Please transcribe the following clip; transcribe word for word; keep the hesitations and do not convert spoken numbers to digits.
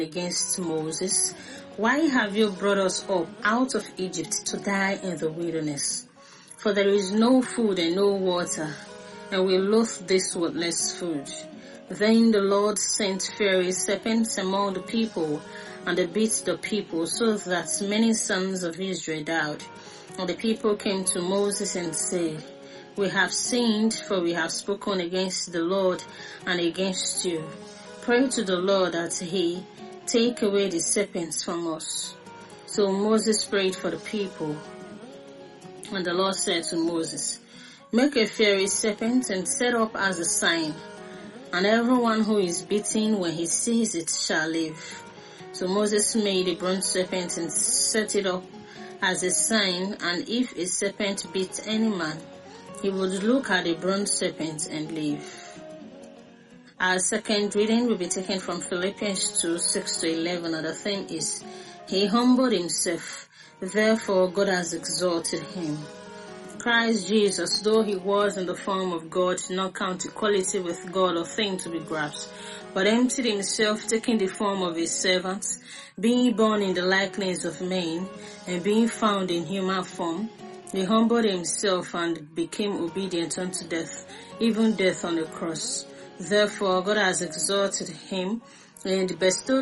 against Moses, "Why have you brought us up out of Egypt to die in the wilderness? For there is no food and no water, and we loathe this worthless food." Then the Lord sent fiery serpents among the people, and they beat the people, so that many sons of Israel died. And the people came to Moses and said, "We have sinned, for we have spoken against the Lord and against you. Pray to the Lord that he take away the serpents from us." So Moses prayed for the people. And the Lord said to Moses, "Make a fiery serpent and set up as a sign, and everyone who is bitten when he sees it shall live." So Moses made a bronze serpent and set it up as a sign, and if a serpent bit any man, he would look at the bronze serpent and live. Our second reading will be taken from Philippians two, six to eleven, and the theme is, "He humbled himself, therefore God has exalted him." Christ Jesus, though he was in the form of God, did not count equality with God a thing to be grasped, but emptied himself, taking the form of a servant, being born in the likeness of men, and being found in human form. He humbled himself and became obedient unto death, even death on the cross. Therefore God has exalted him and bestowed